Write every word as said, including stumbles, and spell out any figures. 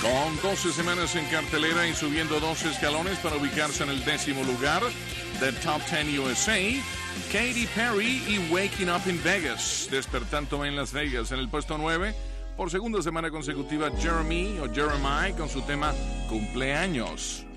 Con doce semanas en cartelera y subiendo doce escalones para ubicarse en el décimo lugar de Top diez U S A, Katy Perry y Waking Up in Vegas, despertando en Las Vegas. En el puesto nueve, por segunda semana consecutiva, Jeremy o Jeremiah con su tema Cumpleaños.